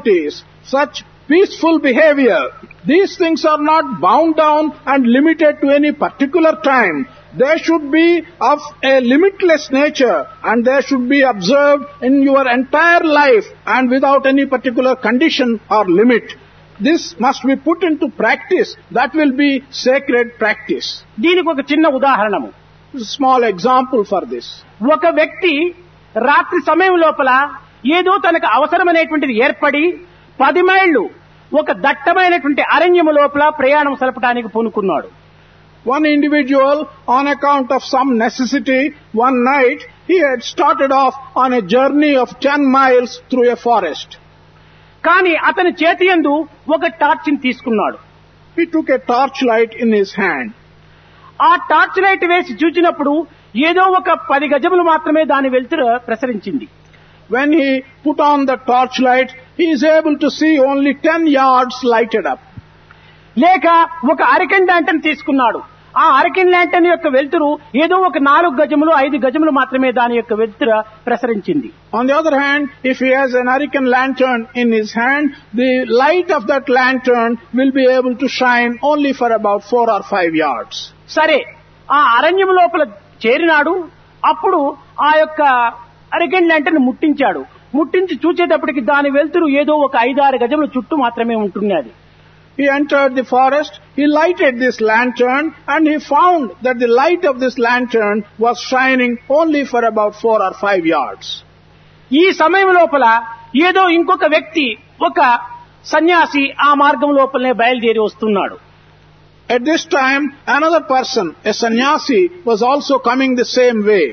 qualities, such peaceful behavior, these things are not bound down and limited to any particular time. They should be of a limitless nature, and they should be observed in your entire life and without any particular condition or limit. This must be put into practice. That will be sacred practice. దీనికి ఒక చిన్న ఉదాహరణము, Small example for this. ఒక వ్యక్తి రాత్రి సమయం లోపల ఏదో తనకు అవసరమైనటువంటిది ఏర్పడి 10 మైళ్ళు ఒక దట్టమైనటువంటి అరణ్యము లోపల ప్రయాణం సలపడానికి పూనుకున్నాడు. One individual, on account of some necessity, one night he had started off on a journey of 10 miles through a forest. కానీ అతని చేతి యందు ఒక టార్చిని తీసుకున్నాడు. He took a torchlight in his hand. ఆ టార్చ్ లైట్ వేసి చూచినప్పుడు ఏదో ఒక 10 గజములు మాత్రమే దాని వెలుతురు ప్రసరించింది. When he put on the torchlight, he is able to see only 10 yards lighted up. లేక ఒక అరకెన్ ల్యాంటర్న్ తీసుకున్నాడు. ఆ అరకెన్ ల్యాంటర్న్ యొక్క వెలుతురు ఏదో ఒక 4 గజములు 5 గజములు మాత్రమే దాని యొక్క వెలుతురు ప్రసరించింది. On the other hand, if he has an Hurricane lantern in his hand, the light of that lantern will be able to shine only for about 4 or 5 yards. సరే, ఆ అరణ్యం లోపల చేరినాడు. అప్పుడు ఆ యొక్క అరకెన్ ల్యాంటర్న్ ముట్టించాడు. ముట్టించి చూచేటప్పటికి దాని వెలుతురు ఏదో ఒక 5-6 గజముల చుట్టూ మాత్రమే ఉంటున్నది. He entered the forest, he lighted this lantern, and he found that the light of this lantern was shining only for about 4 or 5 yards. ఈ సమయం లోపల ఏదో ఇంకొక వ్యక్తి, ఒక సన్యాసి ఆ మార్గం లోపలనే బయలుదేరి వస్తున్నాడు. At this time, another person, a sannyasi, was also coming the same way.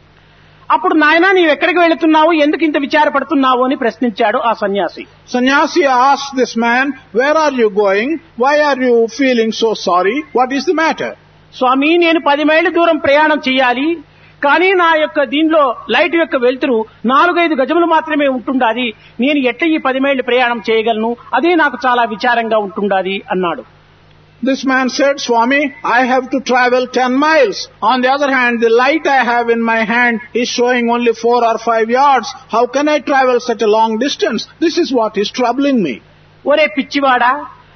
అప్పుడు నాయనా నీవు ఎక్కడికి వెళుతున్నావు, ఎందుకు ఇంత విచారపడుతున్నావు అని ప్రశ్నించాడు ఆ సన్యాసి. Sannyasi asked this man, where are you going? Why are you feeling so sorry? What is the matter? స్వామి, నేను 10 మైళ్ళ దూరం ప్రయాణం చేయాలి, కానీ నా యొక్క దీనిలో లైట్ యొక్క వెలుతురు 4-5 గజములు మాత్రమే ఉంటుండాది. నేను ఎట్లా ఈ 10 మైళ్ళు ప్రయాణం చేయగలను? అదే నాకు చాలా విచారంగా ఉంటుండాది అన్నాడు. This man said, Swami, I have to travel 10 miles. On the other hand, the light I have in my hand is showing only 4 or 5 yards. How can I travel such a long distance? This is what is troubling me. ఒరే పిచ్చివాడా,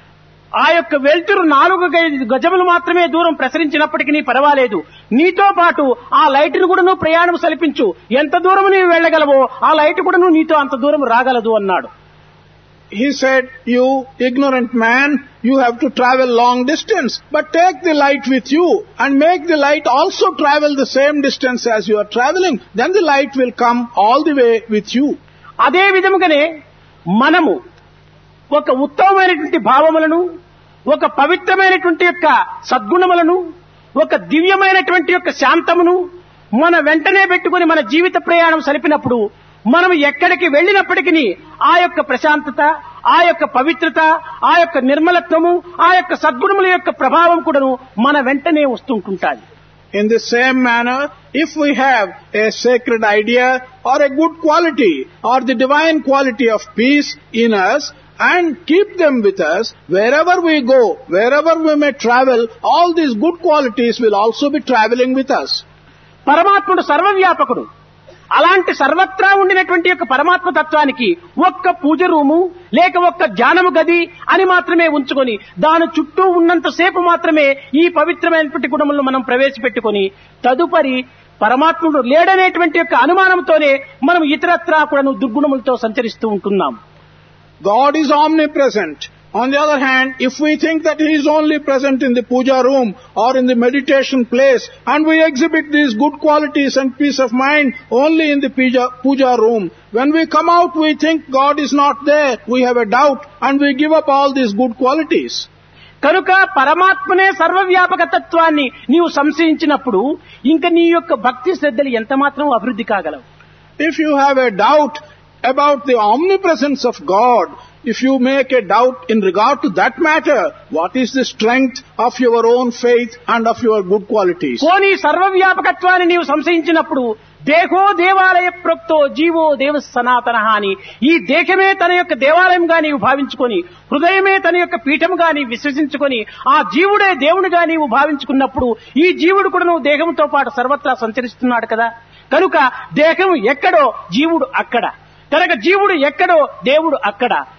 ఆ యొక్క వెలుతురు 4-5 గజములు మాత్రమే దూరం ప్రసరించినప్పటికీ పర్వాలేదు. నీతో పాటు ఆ లైట్ ను కూడా నువ్వు ప్రయాణం సలిపించు. ఎంత దూరం నీవు వెళ్ళగలవో ఆ లైట్ కూడా నువ్వు నీతో అంత దూరం రాగలదు అన్నాడు. He said, you ignorant man, you have to travel long distance, but take the light with you and make the light also travel the same distance as you are traveling. Then the light will come all the way with you. అదే విధముగానే మనము ఒక ఉత్తమమైనటువంటి భావములను, ఒక పవిత్రమైనటువంటి యొక్క సద్గుణములను, ఒక దివ్యమైనటువంటి యొక్క శాంతమును మన వెంటనే పెట్టుకుని మన జీవిత ప్రయాణం సలిపినప్పుడు మనం ఎక్కడికి వెళ్ళినప్పటికీ ఆ యొక్క ప్రశాంతత, ఆ యొక్క పవిత్రత, ఆ యొక్క నిర్మలత్వము, ఆ యొక్క సద్గుణముల యొక్క ప్రభావం కూడాను మన వెంటనే వస్తుంటుంటాయి. In the same manner, if we have a sacred idea or a good quality or the divine quality of peace in us and keep them with us, wherever we go, wherever we may travel, all these good qualities will also be traveling with us. పరమాత్ముడు సర్వవ్యాపకుడు. అలాంటి సర్వత్రా ఉండినటువంటి యొక్క పరమాత్మ తత్వానికి ఒక్క పూజ room లేక ఒక్క ధ్యానము గది అని మాత్రమే ఉంచుకొని దాని చుట్టూ ఉన్నంతసేపు మాత్రమే ఈ పవిత్రమైనటువంటి గుణములను మనం ప్రవేశపెట్టుకొని తదుపరి పరమాత్ముడు లేడనేటువంటి యొక్క అనుమానంతోనే మనం ఇతరత్రా కూడా దుర్గుణములతో సంచరిస్తూ ఉంటున్నాం. God is omnipresent. On the other hand, if we think that He is only present in the puja room or in the meditation place and we exhibit these good qualities and peace of mind only in the puja room, when we come out we think God is not there, we have a doubt and we give up all these good qualities. కనుక పరమాత్మనే సర్వవ్యాపక తత్వాన్ని నీవు సంశయించినప్పుడు ఇంకా నీ యొక్క భక్తి శ్రద్ధలు ఎంత మాత్రం అభివృద్ధి కాగలవు. If you have a doubt about the omnipresence of God, if you make a doubt in regard to that matter, what is the strength of your own faith and of your good qualities? కోని సర్వవ్యాపకత్వాన్ని నీవు సంశయించినప్పుడు దేహో దేవాలయ ప్రోక్తో GO దేవ సనాతనః అని ఈ దేహమే తన యొక్క దేవాలయంగా నీవు భావించుకొని, హృదయమే తన యొక్క పీఠముగా నీవు విశ్వసించుకొని, ఆ జీవుడే దేవునిగా నీవు భావించుకున్నప్పుడు ఈ జీవుడు కూడా నువ్వు దేహంతో పాటు సర్వత్రా సంచరిస్తున్నాడు కదా. కనుక దేహం ఎక్కడో జీవుడు అక్కడ, కనుక జీవుడు ఎక్కడో దేవుడు అక్కడ.